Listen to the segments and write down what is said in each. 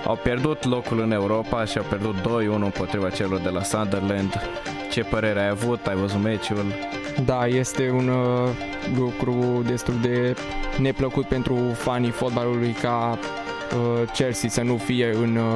au pierdut locul în Europa și au pierdut 2-1 împotriva celor de la Sunderland. Ce părere ai avut? Ai văzut meciul? Da, este un lucru destul de neplăcut pentru fanii fotbalului ca Chelsea să nu fie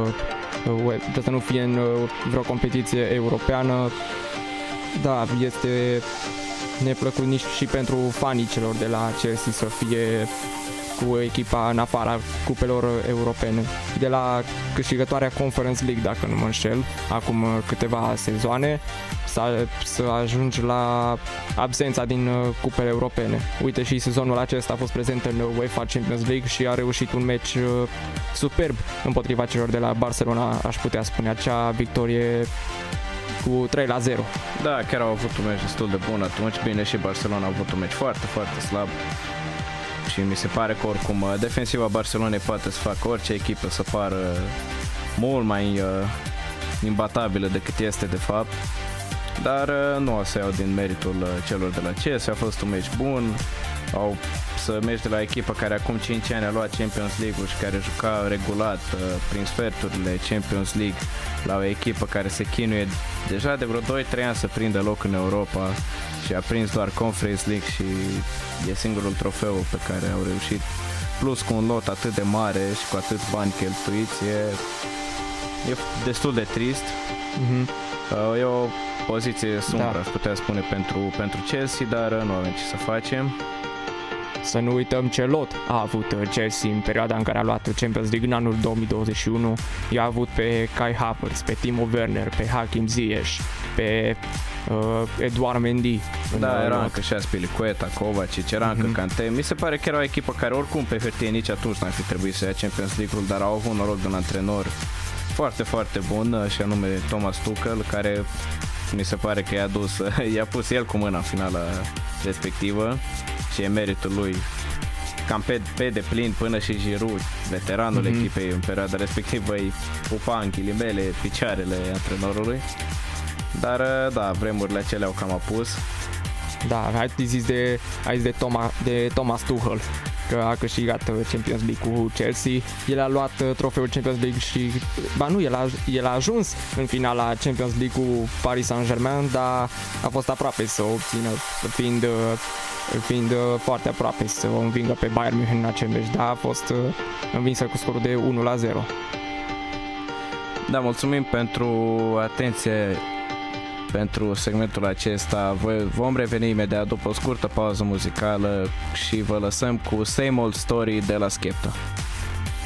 în vreo competiție europeană. Da, este neplăcut nici și pentru fanii celor de la Chelsea să fie cu echipa în afara cupelor europene. De la câștigătoarea Conference League, dacă nu mă înșel, acum câteva sezoane, să ajungi la absența din cupele europene. Uite, și sezonul acesta a fost prezent în UEFA Champions League și a reușit un meci superb împotriva celor de la Barcelona, aș putea spune, acea victorie cu 3-0. Da, chiar au avut un meci destul de bun atunci. Bine, și Barcelona a avut un meci foarte, foarte slab. Și mi se pare că oricum defensiva Barcelonei poate să facă orice echipă să pară mult mai imbatabilă decât este de fapt. Dar nu o să iau din meritul celor de la Chelsea. A fost un meci bun. Să mergi de la echipa care acum 5 ani a luat Champions League-ul și care juca regulat prin sferturile Champions League, la o echipă care se chinuie deja de vreo 2-3 ani să prindă loc în Europa și a prins doar Conference League și e singurul trofeu pe care au reușit, plus cu un lot atât de mare și cu atât bani cheltuiți, e destul de trist. E o poziție sumbră, aș putea spune, pentru Chelsea, dar nu avem ce să facem. Să nu uităm ce lot a avut Chelsea în perioada în care a luat Champions League în anul 2021. I-a avut pe Kai Havertz, pe Timo Werner, pe Hakim Ziyech, pe Edouard Mendy. Da, era încă și Azpilicueta, Kovacic, era încă Kanté. Mi se pare că era o echipă care oricum pe hârtie nici atunci n-ar fi trebuit să ia Champions League-ul, dar au avut noroc de un antrenor foarte, foarte bun, și anume Thomas Tuchel, care mi se pare că i-a pus el cu mâna în finala respectivă și e meritul lui cam pe deplin, până și Giroud, veteranul echipei în perioada respectivă, îi pupa în ghilimele picioarele antrenorului. Dar da, vremurile acelea au cam apus. Da, ai zis de Thomas Tuchel, că a câștigat Champions League cu Chelsea. El a luat trofeul Champions League și el a ajuns în finala Champions League cu Paris Saint-Germain, dar a fost aproape să o obțină, fiind foarte aproape să o învingă pe Bayern München în acel meci, dar a fost învinsă cu scorul de 1-0. Da, mulțumim pentru atenție pentru segmentul acesta. Vom reveni imediat după o scurtă pauză muzicală și vă lăsăm cu Same Old Story de la Skepta.